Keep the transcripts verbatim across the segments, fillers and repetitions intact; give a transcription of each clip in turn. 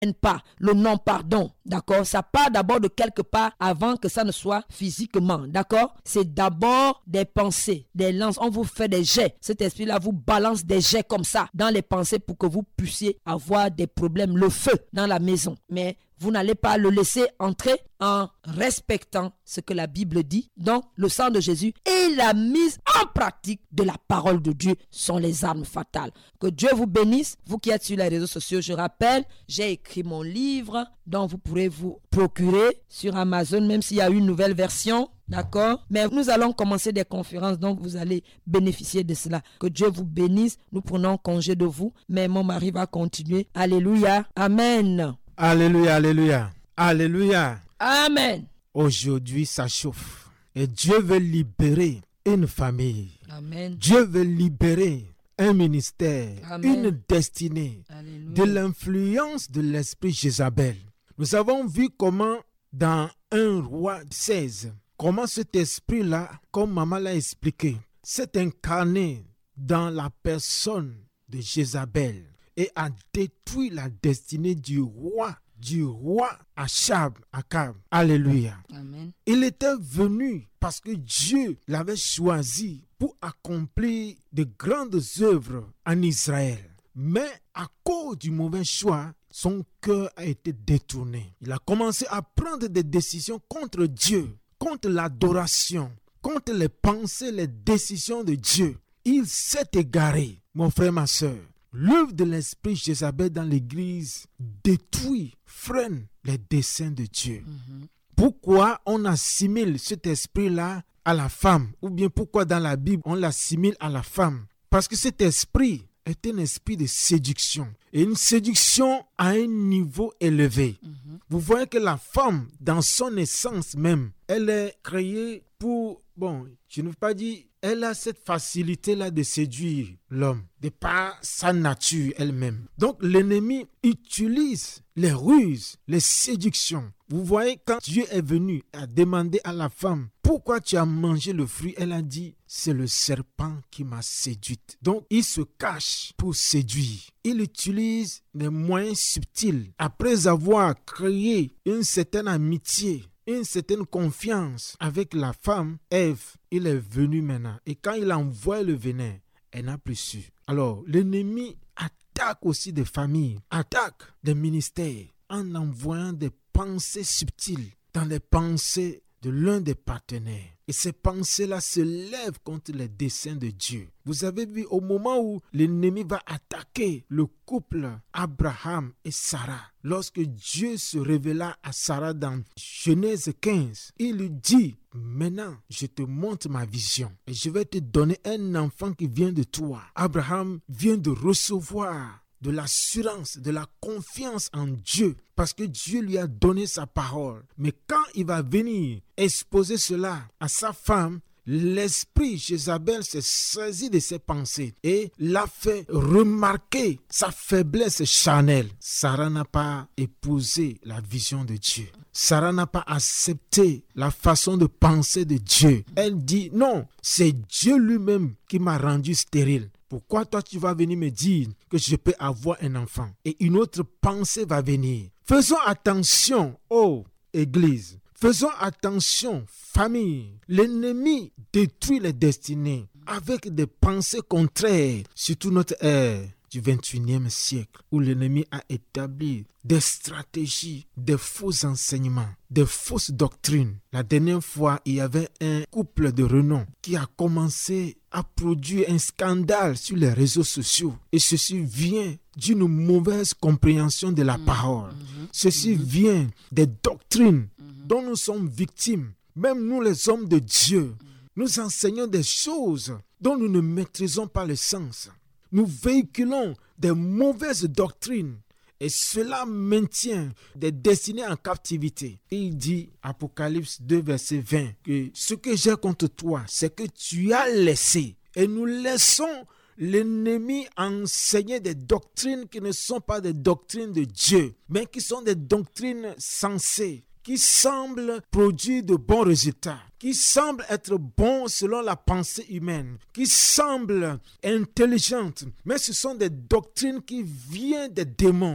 pas le non-pardon, d'accord? Ça part d'abord de quelque part avant que ça ne soit physiquement, d'accord? C'est d'abord des pensées, des lances. On vous fait des jets. Cet esprit-là vous balance des jets comme ça dans les pensées pour que vous puissiez avoir des problèmes, le feu dans la maison. Mais vous n'allez pas le laisser entrer en respectant ce que la Bible dit. Donc, le sang de Jésus et la mise en pratique de la parole de Dieu sont les armes fatales. Que Dieu vous bénisse. Vous qui êtes sur les réseaux sociaux, je rappelle, j'ai écrit mon livre dont vous pourrez vous procurer sur Amazon, même s'il y a une nouvelle version. D'accord? Mais nous allons commencer des conférences, donc vous allez bénéficier de cela. Que Dieu vous bénisse. Nous prenons congé de vous, mais mon mari va continuer. Alléluia. Amen. Alléluia, alléluia, alléluia. Amen. Aujourd'hui, ça chauffe. Et Dieu veut libérer une famille. Amen. Dieu veut libérer un ministère, Amen. Une destinée, Alléluia. de l'influence de l'esprit Jézabel. Nous avons vu comment dans un roi seize, comment cet esprit-là, comme maman l'a expliqué, s'est incarné dans la personne de Jézabel et a détruit la destinée du roi, du roi Achab, Akab. Alléluia. Amen. Il était venu parce que Dieu l'avait choisi pour accomplir de grandes œuvres en Israël. Mais à cause du mauvais choix, son cœur a été détourné. Il a commencé à prendre des décisions contre Dieu, contre l'adoration, contre les pensées, les décisions de Dieu. Il s'est égaré, mon frère, ma soeur. L'œuvre de l'esprit Jézabel dans l'église détruit, freine les desseins de Dieu. Mm-hmm. Pourquoi on assimile cet esprit-là à la femme? Ou bien pourquoi dans la Bible on l'assimile à la femme? Parce que cet esprit est un esprit de séduction. Et une séduction à un niveau élevé. Mm-hmm. Vous voyez que la femme, dans son essence même, elle est créée pour, bon, je ne veux pas dire, elle a cette facilité-là de séduire l'homme, de par sa nature elle-même. Donc l'ennemi utilise les ruses, les séductions. Vous voyez, quand Dieu est venu à demander à la femme, pourquoi tu as mangé le fruit? Elle a dit, c'est le serpent qui m'a séduite. Donc il se cache pour séduire. Il utilise des moyens subtils. Après avoir créé une certaine amitié, une certaine confiance avec la femme, Ève, il est venu maintenant. Et quand il a envoyé le venin, elle n'a plus su. Alors, l'ennemi attaque aussi des familles, attaque des ministères en envoyant des pensées subtiles dans les pensées de l'un des partenaires. Et ces pensées-là se lèvent contre les desseins de Dieu. Vous avez vu au moment où l'ennemi va attaquer le couple Abraham et Sarah. Lorsque Dieu se révéla à Sarah dans Genèse quinze, il lui dit, maintenant je te montre ma vision et je vais te donner un enfant qui vient de toi. Abraham vient de recevoir de l'assurance, de la confiance en Dieu, parce que Dieu lui a donné sa parole. Mais quand il va venir exposer cela à sa femme, l'esprit Jézabel s'est saisi de ses pensées et l'a fait remarquer sa faiblesse charnelle. Sarah n'a pas épousé la vision de Dieu. Sarah n'a pas accepté la façon de penser de Dieu. Elle dit, non, c'est Dieu lui-même qui m'a rendu stérile. Pourquoi toi tu vas venir me dire que je peux avoir un enfant? Et une autre pensée va venir. Faisons attention, oh Église. Faisons attention, famille. L'ennemi détruit les destinées avec des pensées contraires, surtout notre ère du vingt et unième siècle, où l'ennemi a établi des stratégies, des faux enseignements, des fausses doctrines. La dernière fois, il y avait un couple de renom qui a commencé à produire un scandale sur les réseaux sociaux. Et ceci vient d'une mauvaise compréhension de la mmh. parole. Mmh. Ceci mmh. vient des doctrines mmh. dont nous sommes victimes. Même nous, les hommes de Dieu, nous enseignons des choses dont nous ne maîtrisons pas le sens. Nous véhiculons des mauvaises doctrines et cela maintient des destinées en captivité. Il dit, Apocalypse deux, verset vingt, que ce que j'ai contre toi, c'est que tu as laissé. Et nous laissons l'ennemi enseigner des doctrines qui ne sont pas des doctrines de Dieu, mais qui sont des doctrines sensées, qui semblent produire de bons résultats, qui semblent être bons selon la pensée humaine, qui semblent intelligentes, mais ce sont des doctrines qui viennent des démons,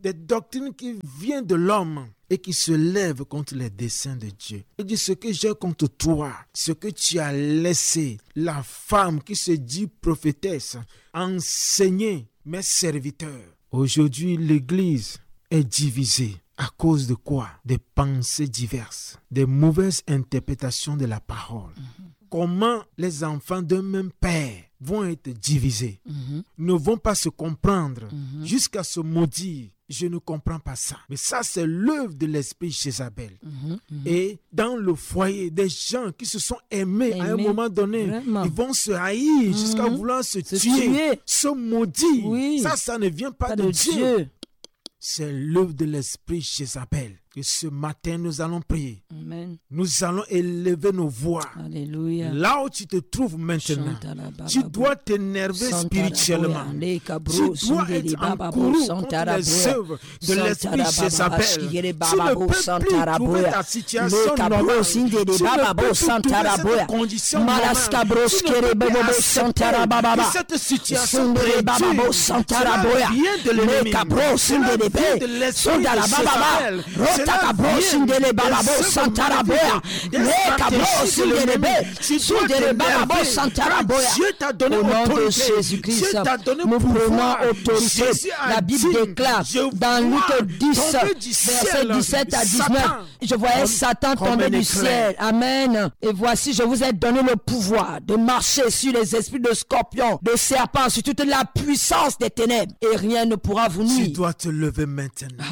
des doctrines qui viennent de l'homme et qui se lèvent contre les desseins de Dieu. Il dit, ce que j'ai contre toi, ce que tu as laissé, la femme qui se dit prophétesse, enseigner mes serviteurs. Aujourd'hui, l'Église est divisée. À cause de quoi? Des pensées diverses, des mauvaises interprétations de la parole. Mm-hmm. Comment les enfants d'un même père vont être divisés, mm-hmm. ne vont pas se comprendre mm-hmm. jusqu'à se maudire. Je ne comprends pas ça. Mais ça, c'est l'œuvre de l'esprit Jézabel. Mm-hmm. Mm-hmm. Et dans le foyer, des gens qui se sont aimés Aimé. à un moment donné, Vraiment. ils vont se haïr mm-hmm. jusqu'à vouloir se, se tuer, tuer, se maudire. Oui. Ça, ça ne vient pas, pas de, de Dieu. Dieu. C'est l'œuvre de l'esprit Jézabel. Que ce matin, nous allons prier. Amen. Nous allons élever nos voix. Alléluia. Là où tu te trouves maintenant, tu dois t'énerver spirituellement. Tu dois être en courroux contre les œuvres de l'esprit Jézabel. Tu ne peux plus trouver ta situation normale. Tu ne peux plus trouver cette condition normale. Tu ne peux plus accepter que cette situation réduite. C'est la bien de l'ennemi. C'est la bien de l'esprit de Jézabel. Takabro sindele bababo santaraboya. Le kabro sindele be. Sindele bababo santaraboya. Au nom de Jésus-Christ, nous prenons autorité. La Bible déclare dans Luc dix, verset dix-sept à dix-neuf, je voyais Satan tomber du ciel. Amen. Et voici, je vous ai donné le pouvoir de marcher sur les esprits de scorpions, de serpents, sur toute la puissance des ténèbres. Et rien ne pourra vous nuire. Tu dois te lever maintenant.